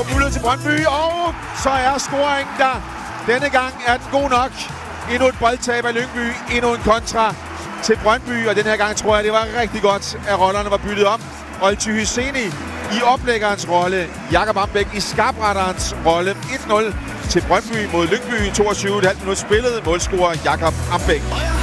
Stor mulighed til Brøndby, og så er scoringen der. Denne gang er den god nok. Endnu et boldtab af Lyngby, endnu en kontra til Brøndby, og den her gang tror jeg, det var rigtig godt, at rollerne var byttet om. Olty Hyseni i oplæggerens rolle, Jakob Ambæk i skarpretterens rolle. 1-0 til Brøndby mod Lyngby, 22,5 minutter spillet, målscorer Jakob Ambæk.